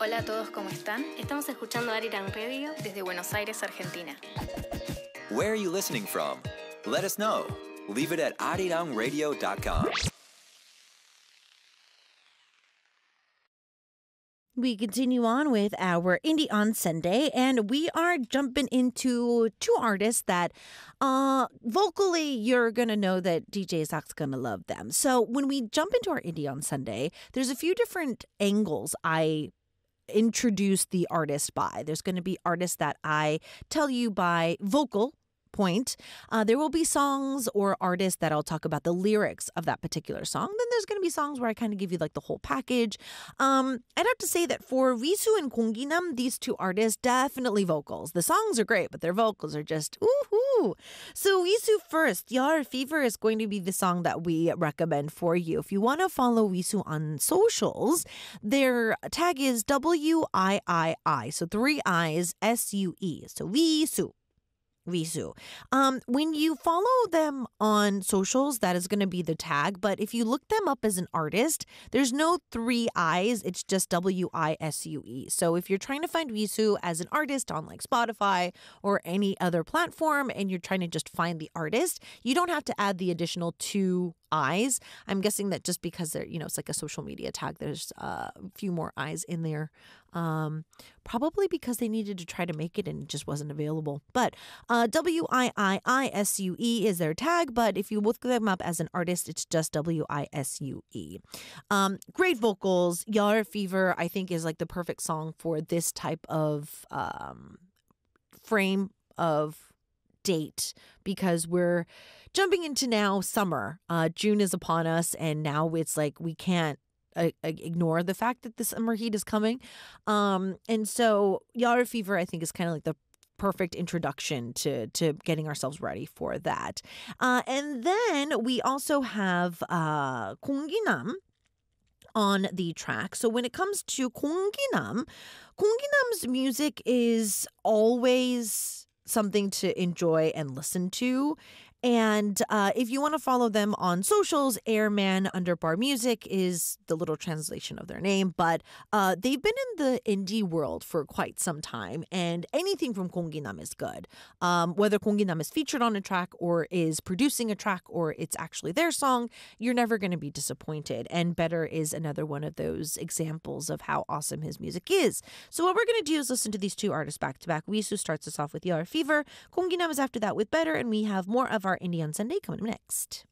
Hola a todos, ¿cómo están? Estamos escuchando Arirang Radio desde Buenos Aires, Argentina. Where are you listening from? Let us know. Leave it at arirangradio.com. We continue on with our Indie on Sunday, and we are jumping into two artists that vocally you're going to know that DJ Zach's going to love them. So when we jump into our Indie on Sunday, there's a few different angles I introduce the artist by. There's going to be artists that I tell you by vocal point. There will be songs or artists that I'll talk about the lyrics of that particular song. Then there's going to be songs where I kind of give you like the whole package. I'd have to say that for Wisu and Konginam, these two artists, definitely vocals. The songs are great, but their vocals are just woohoo. So Wisu first, Yar Fever is going to be the song that we recommend for you. If you want to follow Wisu on socials, their tag is WIII. So 3 I's SUE. So Wisu. When you follow them on socials, that is going to be the tag. But if you look them up as an artist, there's no 3 I's. It's just WISUE. So if you're trying to find Wisu as an artist on like Spotify or any other platform and you're trying to just find the artist, you don't have to add the additional 2 I's. I'm guessing that just because they're, it's like a social media tag, there's a few more I's in there. Probably because they needed to try to make it and it just wasn't available. But WIIISUE is their tag, but if you look them up as an artist, it's just WISUE. Great vocals. Yar Fever, I think, is like the perfect song for this type of frame of date, because we're jumping into now summer. June is upon us, and now it's like we can't ignore the fact that the summer heat is coming. And so Yara Fever, I think, is kind of like the perfect introduction to getting ourselves ready for that. And then we also have Konginam on the track. So when it comes to Konginam's music is always something to enjoy and listen to. And if you want to follow them on socials, Airman_music is the little translation of their name. But they've been in the indie world for quite some time. And anything from Konginam is good. Whether Konginam is featured on a track or is producing a track or it's actually their song, you're never going to be disappointed. And Better is another one of those examples of how awesome his music is. So what we're going to do is listen to these two artists back to back. Wisu starts us off with Yar Fever. Konginam is after that with Better. And we have more of our Indie on Sunday coming up next.